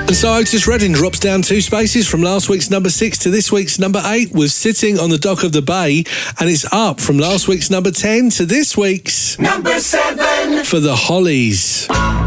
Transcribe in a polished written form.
And so Otis Redding drops down 2 spaces from last week's number 6 to this week's number 8, was Sitting on the Dock of the Bay, and it's up from last week's number 10 to this week's number 7 for the Hollies.